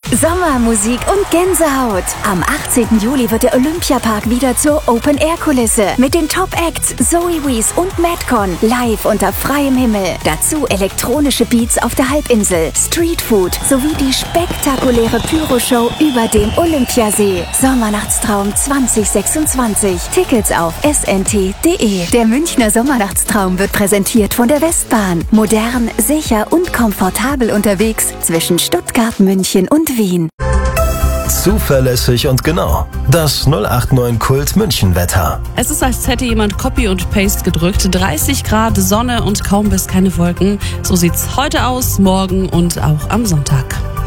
Sommermusik und Gänsehaut. Am 18. Juli wird der Olympiapark wieder zur Open-Air-Kulisse. Mit den Top-Acts Zoe Wees und Madcon live unter freiem Himmel. Dazu elektronische Beats auf der Halbinsel, Streetfood sowie die spektakuläre Pyro-Show über dem Olympiasee. Sommernachtstraum 2026. Tickets auf snt.de. Der Münchner Sommernachtstraum wird präsentiert von der Westbahn. Modern, sicher und komfortabel unterwegs zwischen Stuttgart, München und Wien. Zuverlässig und genau. Das 089 Kult München Wetter. Es ist, als hätte jemand Copy und Paste gedrückt. 30 Grad, Sonne und kaum bis keine Wolken. So sieht's heute aus, morgen und auch am Sonntag.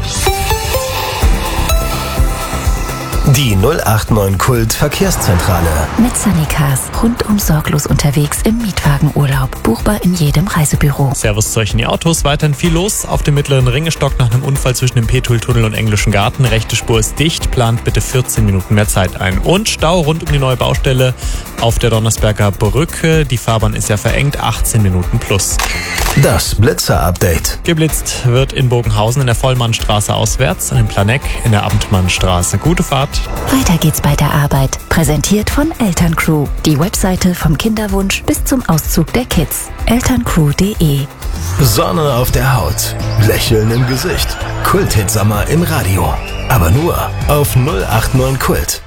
Die 089 Kult Verkehrszentrale. Mit Sunnycars. Rundum sorglos unterwegs im Mietwagenurlaub. Buchbar in jedem Reisebüro. Servus zu euch in die Autos. Weiterhin viel los auf dem mittleren Ringestock nach einem Unfall zwischen dem Petueltunnel und Englischen Garten. Rechte Spur ist dicht. Plant bitte 14 Minuten mehr Zeit ein. Und Stau rund um die neue Baustelle auf der Donnersberger Brücke. Die Fahrbahn ist ja verengt. 18 Minuten plus. Das Blitzer-Update. Geblitzt wird in Bogenhausen in der Vollmannstraße auswärts, in Planegg in der Amtmannstraße. Gute Fahrt. Weiter geht's bei der Arbeit. Präsentiert von Elterncrew. Die Webseite vom Kinderwunsch bis zum Auszug der Kids. elterncrew.de. Sonne auf der Haut. Lächeln im Gesicht. Kult-Hit-Sommer im Radio. Aber nur auf 089 Kult.